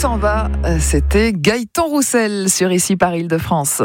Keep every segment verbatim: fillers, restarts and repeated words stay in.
s'en va. C'était Gaëtan Roussel sur Ici par Île-de-France.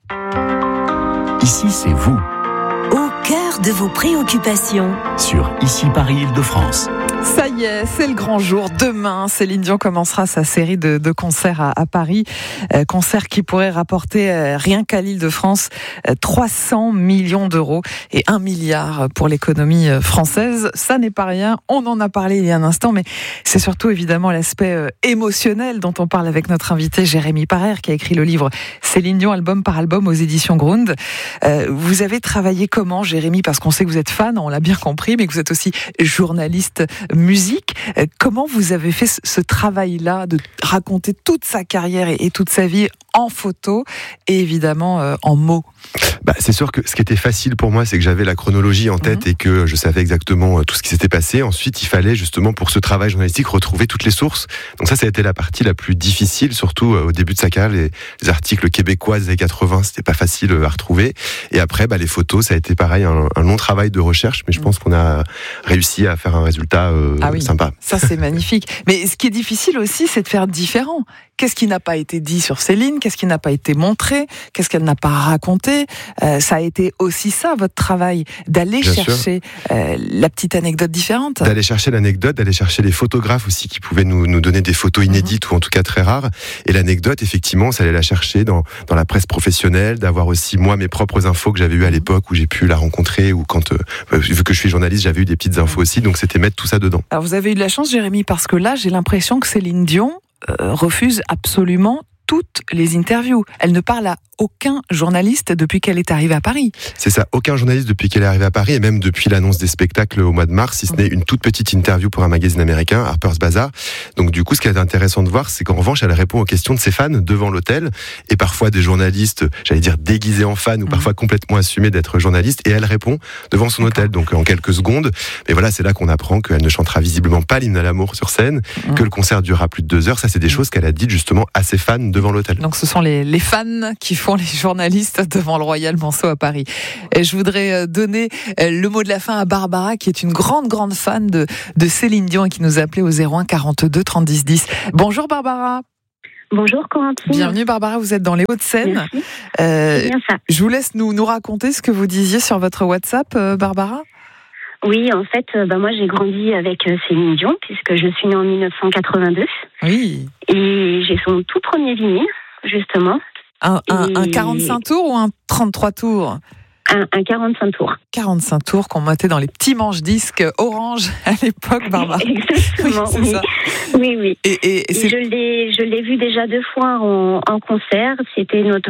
Ici, c'est vous. Au cœur de vos préoccupations. Sur Ici Paris Île-de-France. Ça y est, c'est le grand jour. Demain, Céline Dion commencera sa série de, de concerts à, à Paris. Euh, concerts qui pourraient rapporter, euh, rien qu'à l'Île-de-France, euh, trois cents millions d'euros et un milliard pour l'économie euh, française. Ça n'est pas rien. On en a parlé il y a un instant, mais c'est surtout évidemment l'aspect euh, émotionnel dont on parle avec notre invité Jérémy Parer, qui a écrit le livre Céline Dion, album par album aux éditions Grund. Euh, vous avez travaillé comment, Jérémy? Parce qu'on sait que vous êtes fan, on l'a bien compris, mais que vous êtes aussi journaliste musique. Comment vous avez fait ce travail-là de raconter toute sa carrière et toute sa vie en photo et évidemment euh, en mots? Bah, c'est sûr que ce qui était facile pour moi, c'est que j'avais la chronologie en tête mmh. et que je savais exactement tout ce qui s'était passé. Ensuite, il fallait justement pour ce travail journalistique retrouver toutes les sources. Donc ça, ça a été la partie la plus difficile, surtout au début de sa carrière. Les, les articles québécois des années quatre-vingts, c'était pas facile à retrouver. Et après, bah, les photos, ça a été pareil, un, un long travail de recherche, mais je pense qu'on a réussi à faire un résultat euh, ah oui, sympa. Ça, c'est magnifique. Mais ce qui est difficile aussi, c'est de faire différent. Qu'est-ce qui n'a pas été dit sur Céline? Qu'est-ce qui n'a pas été montré? Qu'est-ce qu'elle n'a pas raconté? euh, Ça a été aussi ça, votre travail, d'aller Bien chercher euh, la petite anecdote différente. D'aller chercher l'anecdote, d'aller chercher les photographes aussi qui pouvaient nous, nous donner des photos inédites mmh. ou en tout cas très rares. Et l'anecdote, effectivement, ça allait la chercher dans, dans la presse professionnelle, d'avoir aussi, moi, mes propres infos que j'avais eues à l'époque où j'ai pu la rencontrer ou quand, euh, vu que je suis journaliste, j'avais eu des petites infos aussi. Donc c'était mettre tout ça dedans. Alors vous avez eu de la chance, Jérémy, parce que là, j'ai l'impression que Céline Dion Euh, refuse absolument toutes les interviews. Elle ne parle à aucun journaliste depuis qu'elle est arrivée à Paris. C'est ça, aucun journaliste depuis qu'elle est arrivée à Paris, et même depuis l'annonce des spectacles au mois de mars, si ce n'est une toute petite interview pour un magazine américain, Harper's Bazaar. Donc du coup, ce qui est intéressant de voir, c'est qu'en revanche, elle répond aux questions de ses fans devant l'hôtel, et parfois des journalistes, j'allais dire déguisés en fans, ou mmh. parfois complètement assumés d'être journalistes, et elle répond devant son D'accord. hôtel, donc en quelques secondes. Mais voilà, c'est là qu'on apprend qu'elle ne chantera visiblement pas l'hymne à l'amour sur scène, mmh. que le concert durera plus de deux heures. Ça, c'est des mmh. choses qu'elle a dites justement à ses fans devant l'hôtel. Donc ce sont les, les fans qui font les journalistes devant le Royal Monceau à Paris. Et je voudrais donner le mot de la fin à Barbara, qui est une grande, grande fan de, de Céline Dion et qui nous a appelé au zéro un quarante-deux trente dix dix. Bonjour Barbara. Bonjour Corentine. Bienvenue Barbara, vous êtes dans les Hauts-de-Seine. Merci. Euh, C'est bien ça. Je vous laisse nous, nous raconter ce que vous disiez sur votre WhatsApp, euh, Barbara. Oui, en fait, euh, bah, moi j'ai grandi avec euh, Céline Dion, puisque je suis née en dix-neuf cent quatre-vingt-deux. Oui. Et j'ai son tout premier vinyle, justement. Un, un, Et... un quarante-cinq tours ou un trente-trois tours? Un, un quarante-cinq tours. quarante-cinq tours qu'on mettait dans les petits manches-disques orange à l'époque, Barbara. Exactement, oui. oui. Ça. oui, oui. Et, et, et c'est... Je, l'ai, je l'ai vu déjà deux fois en, en concert. C'était notre,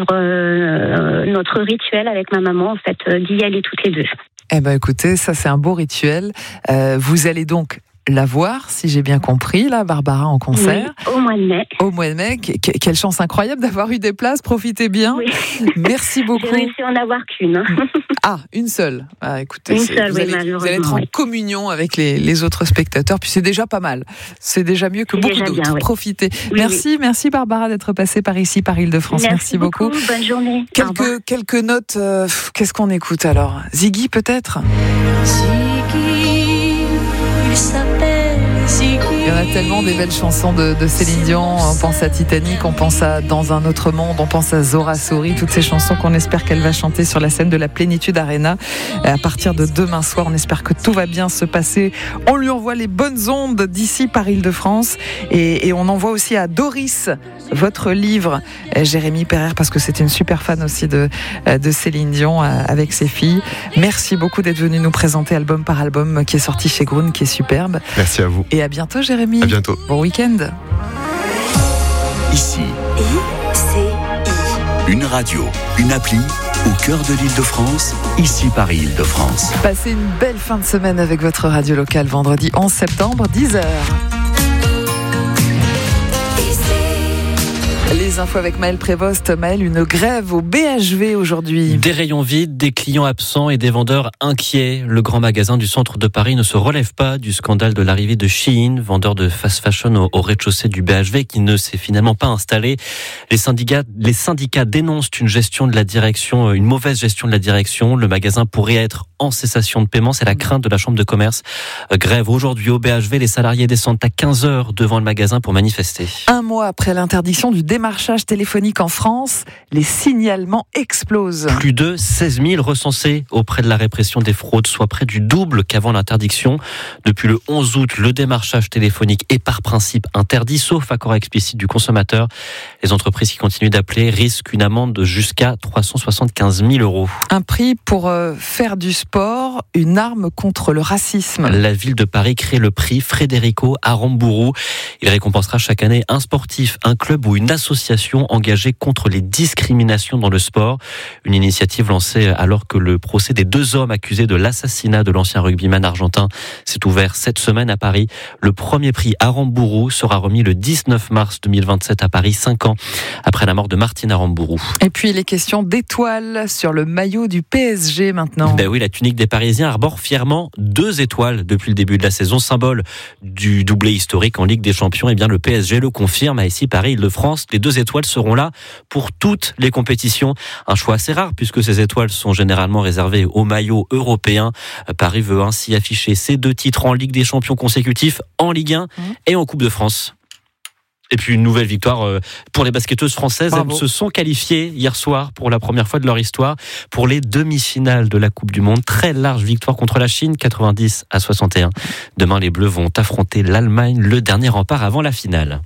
euh, notre rituel avec ma maman, en fait, d'y aller toutes les deux. Eh ben, écoutez, ça c'est un beau rituel. Euh, vous allez donc la voir, si j'ai bien compris, là, Barbara, en concert. Oui, au mois de mai. Au mois de mai. Que- quelle chance incroyable d'avoir eu des places. Profitez bien. Oui. Merci beaucoup. J'ai réussi à en avoir qu'une. Ah, une seule. Ah, écoutez, une c'est, seule, vous, oui, allez, malheureusement. vous allez être en oui. communion avec les, les autres spectateurs, puis c'est déjà pas mal. C'est déjà mieux que C'est beaucoup déjà d'autres. bien, oui. Profitez. Oui, merci, oui. merci Barbara d'être passée par ici, par Île-de-France. Merci, Merci beaucoup. beaucoup. Bonne journée. Au revoir. Quelques, quelques notes. Euh, qu'est-ce qu'on écoute alors? Ziggy peut-être? Ziggy, il s'appelle Ziggy. Il y en a tellement des belles chansons de, de Céline Dion. On pense à Titanic, on pense à Dans un autre monde, on pense à Zora Sori, toutes ces chansons qu'on espère qu'elle va chanter sur la scène de la Plénitude Arena à partir de demain soir. On espère que tout va bien se passer. On lui envoie les bonnes ondes d'ici par Île-de-France et, et on envoie aussi à Doris votre livre, Jérémy Parer, parce que c'était une super fan aussi de, de Céline Dion avec ses filles. Merci beaucoup d'être venu nous présenter album par album qui est sorti chez Grund, qui est superbe. Merci à vous. Et à bientôt Jérémy. À bientôt. Bon week-end. Ici, I C I. une radio, une appli au cœur de l'Île-de-France, Ici Paris Île-de-France. Passez une belle fin de semaine avec votre radio locale vendredi onze septembre, dix heures. Les infos avec Maël Prévost. Maël, une grève au B H V aujourd'hui. Des rayons vides, des clients absents et des vendeurs inquiets. Le grand magasin du centre de Paris ne se relève pas du scandale de l'arrivée de Shein, vendeur de fast fashion au, au rez-de-chaussée du B H V, qui ne s'est finalement pas installé. Les syndicats, les syndicats dénoncent une gestion de la direction, une mauvaise gestion de la direction. Le magasin pourrait être en cessation de paiement. C'est la crainte de la Chambre de commerce. Grève aujourd'hui au B H V. Les salariés descendent à quinze heures devant le magasin pour manifester. Un mois après l'interdiction du démarchage téléphonique en France, les signalements explosent. Plus de seize mille recensés auprès de la répression des fraudes, soit près du double qu'avant l'interdiction. Depuis le onze août, le démarchage téléphonique est par principe interdit, sauf accord explicite du consommateur. Les entreprises qui continuent d'appeler risquent une amende de jusqu'à trois cent soixante-quinze mille euros. Un prix pour euh, faire du sport, une arme contre le racisme. La ville de Paris crée le prix Frédérico Aramburu. Il récompensera chaque année un sportif, un club ou une association engagée contre les discriminations dans le sport. Une initiative lancée alors que le procès des deux hommes accusés de l'assassinat de l'ancien rugbyman argentin s'est ouvert cette semaine à Paris. Le premier prix Aramburu sera remis le dix-neuf mars deux mille vingt-sept à Paris, cinq ans après la mort de Martine Aramburu. Et puis les questions d'étoiles sur le maillot du P S G maintenant. Ben oui, la tunique des Parisiens arbore fièrement deux étoiles depuis le début de la saison, symbole du doublé historique en Ligue des Champions. Et bien le P S G le confirme à ici Paris-Île-de-France. Les deux étoiles seront là pour toutes les compétitions. Un choix assez rare puisque ces étoiles sont généralement réservées aux maillots européens. Paris veut ainsi afficher ses deux titres en Ligue des Champions consécutifs, en Ligue un mmh. et en Coupe de France. Et puis une nouvelle victoire pour les basketteuses françaises. Bravo. Elles se sont qualifiées hier soir pour la première fois de leur histoire pour les demi-finales de la Coupe du Monde. Très large victoire contre la Chine, quatre-vingt-dix à soixante et un. Demain, les Bleus vont affronter l'Allemagne, le dernier rempart avant la finale.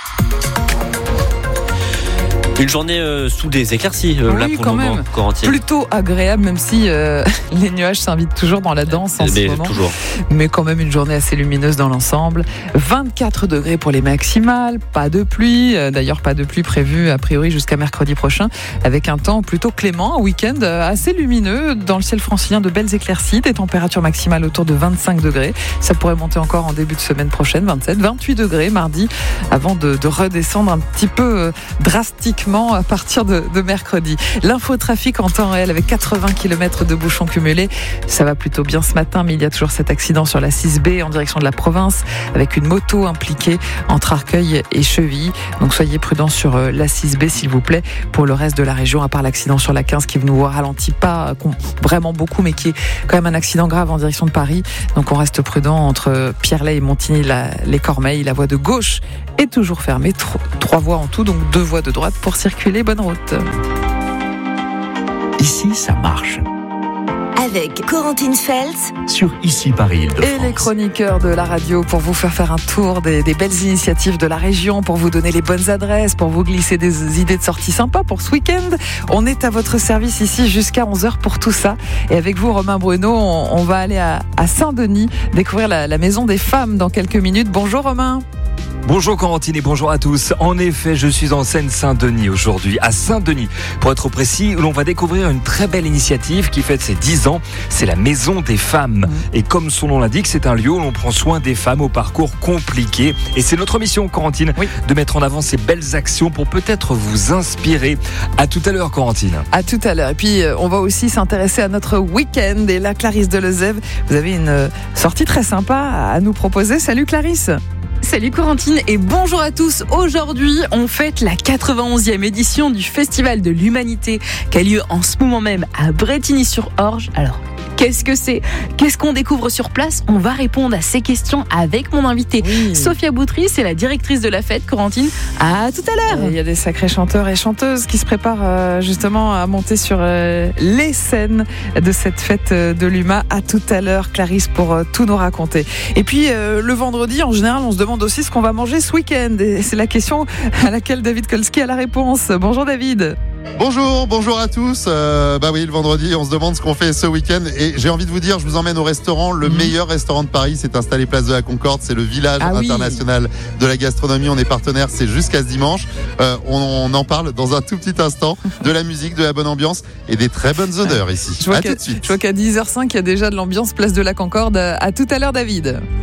Une journée euh, sous des éclaircies, euh, oui, là pour quand le moment, même. Corentine. Plutôt agréable, même si euh, les nuages s'invitent toujours dans la danse en Mais ce moment. Toujours. Mais quand même une journée assez lumineuse dans l'ensemble. vingt-quatre degrés pour les maximales, pas de pluie. D'ailleurs, pas de pluie prévue a priori jusqu'à mercredi prochain, avec un temps plutôt clément, un week-end assez lumineux. Dans le ciel francilien, de belles éclaircies, des températures maximales autour de vingt-cinq degrés. Ça pourrait monter encore en début de semaine prochaine, vingt-sept, vingt-huit degrés mardi, avant de, de redescendre un petit peu euh, drastiquement à partir de, de mercredi. L'infotrafic en temps réel avec quatre-vingts kilomètres de bouchons cumulés. Ça va plutôt bien ce matin, mais il y a toujours cet accident sur la six B en direction de la province avec une moto impliquée entre Arcueil et Chevilly. Donc soyez prudents sur la six B s'il vous plaît. Pour le reste de la région, à part l'accident sur la quinze qui ne nous ralentit pas vraiment beaucoup, mais qui est quand même un accident grave en direction de Paris. Donc on reste prudent entre Pierrelet et Montigny-les-Cormeilles. La voie de gauche est toujours fermée. Trois voies en tout, donc deux voies de droite pour circuler. Bonne route. Ici, ça marche. Avec Corentine Feltz sur Ici Paris-Île-de-France. Et les chroniqueurs de la radio pour vous faire faire un tour des, des belles initiatives de la région, pour vous donner les bonnes adresses, pour vous glisser des idées de sortie sympas pour ce week-end. On est à votre service ici jusqu'à onze heures pour tout ça. Et avec vous, Romain Bruno, on, on va aller à, à Saint-Denis découvrir la, la Maison des Femmes dans quelques minutes. Bonjour Romain. Bonjour Corentine et bonjour à tous. En effet, je suis en Seine-Saint-Denis aujourd'hui, à Saint-Denis. Pour être précis, l'on va découvrir une très belle initiative qui fête ses dix ans. C'est la Maison des Femmes. Et comme son nom l'indique, c'est un lieu où l'on prend soin des femmes au parcours compliqué. Et c'est notre mission, Corentine, oui. de mettre en avant ces belles actions pour peut-être vous inspirer. À tout à l'heure, Corentine. À tout à l'heure. Et puis, on va aussi s'intéresser à notre week-end. Et là, Clarisse Delezève, vous avez une sortie très sympa à nous proposer. Salut Clarisse. Salut Corentine et bonjour à tous. Aujourd'hui, on fête la quatre-vingt-onzième édition du Festival de l'Humanité qui a lieu en ce moment même à Brétigny-sur-Orge. Alors, qu'est-ce que c'est ? Qu'est-ce qu'on découvre sur place ? On va répondre à ces questions avec mon invitée. Oui. Sophia Boutry, c'est la directrice de la fête. Corentine, à tout à l'heure. Il y a des sacrés chanteurs et chanteuses qui se préparent justement à monter sur les scènes de cette fête de l'U M A. À tout à l'heure, Clarisse, pour tout nous raconter. Et puis, le vendredi, en général, on se demande aussi ce qu'on va manger ce week-end. Et c'est la question à laquelle David Kolski a la réponse. Bonjour David. Bonjour, bonjour à tous. Euh, bah oui, le vendredi, on se demande ce qu'on fait ce week-end. Et j'ai envie de vous dire, je vous emmène au restaurant. Le mmh. meilleur restaurant de Paris s'est installé place de la Concorde. C'est le village ah international oui. de la gastronomie. On est partenaire, c'est jusqu'à ce dimanche. Euh, on, on en parle dans un tout petit instant. De la musique, de la bonne ambiance et des très bonnes odeurs ici. Je vois, à tout de suite. Je vois qu'à dix heures cinq, il y a déjà de l'ambiance place de la Concorde. À tout à l'heure, David.